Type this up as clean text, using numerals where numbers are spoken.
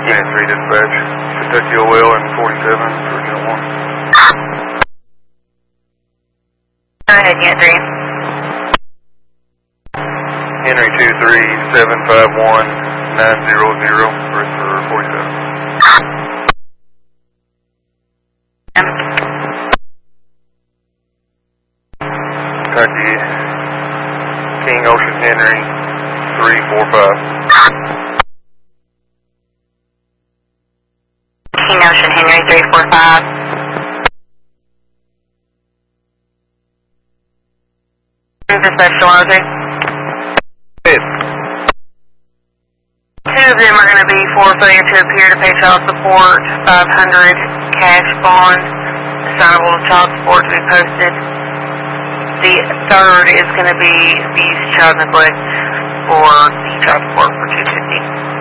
Unit 3 dispatch. Kentucky OL and 47 for Unit 1. Go ahead, Unit 3. Henry 23751-900 for 47. Kentucky King Ocean Henry 345. King Ocean Henry 345. Dispatch to 103. Yes. Two of them are going to be for failure to appear to pay child support, 500 cash bond, assignable to child support to be posted. The third is going to be abuse child neglect for the child support for 250.